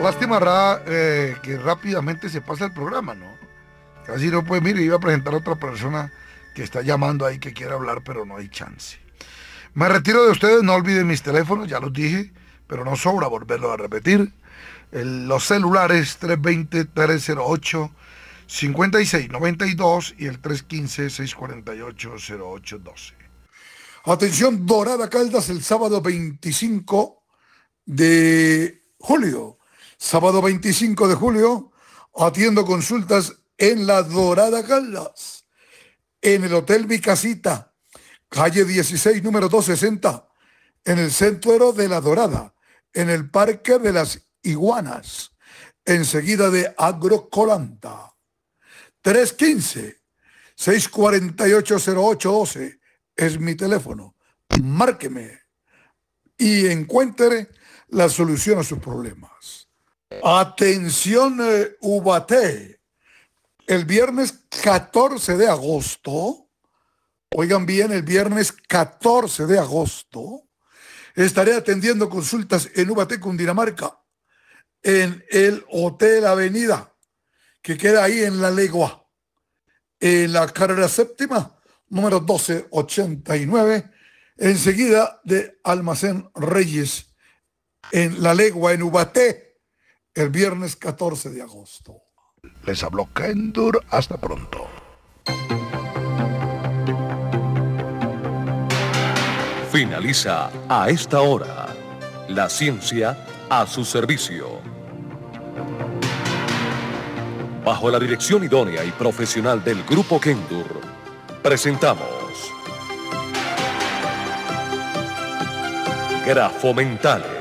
Lástima, que rápidamente se pasa el programa, ¿no? Así no, pues mire, iba a presentar a otra persona que está llamando ahí que quiere hablar, pero no hay chance. Me retiro de ustedes, no olviden mis teléfonos, ya los dije, pero no sobra volverlo a repetir. Los celulares 320-308-5692 y el 315-648-0812. Atención, Dorada Caldas, el sábado 25 de julio. Sábado 25 de julio, atiendo consultas en la Dorada Caldas, en el Hotel Mi Casita, calle 16, número 260, en el centro de La Dorada, en el Parque de las Iguanas, enseguida de Agrocolanta. 315-648-0812 es mi teléfono. Márqueme y encuentre la solución a sus problemas. Atención, Ubaté. El viernes 14 de agosto, oigan bien, el viernes 14 de agosto, estaré atendiendo consultas en Ubaté, Cundinamarca, en el Hotel Avenida, que queda ahí en La Legua, en la carrera séptima, número 1289, enseguida de Almacén Reyes, en La Legua, en Ubaté, el viernes 14 de agosto. Les habló Kendur, hasta pronto. Finaliza a esta hora la ciencia a su servicio. Bajo la dirección idónea y profesional del Grupo Kendur, presentamos Grafomentales.